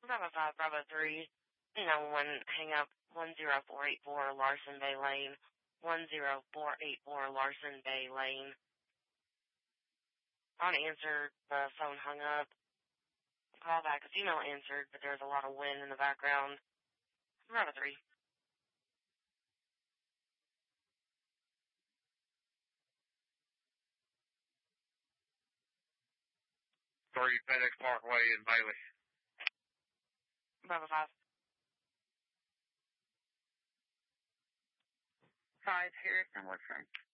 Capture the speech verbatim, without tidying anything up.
Bravo five, Bravo three, nine one, hang up, one zero four eight four Larson Bay Lane, one zero four eight four Larson Bay Lane. On answer, the phone hung up. Call back, a female answered, but there's a lot of wind in the background. Bravo three. three FedEx Parkway in Bailey. Bravo five. Five, Harrison, what's that?